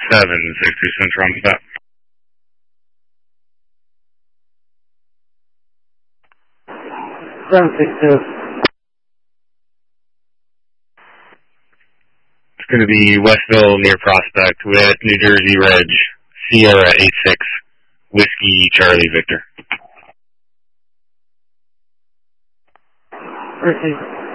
760 Central on that. It's going to be Westville near Prospect with New Jersey Reg, Sierra 86, Whiskey Charlie Victor. Received.